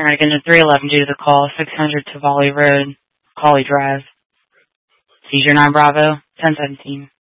American to 311 due to the call, 600 Tavali Road, Cawley Drive. Seizure 9 Bravo, 1017.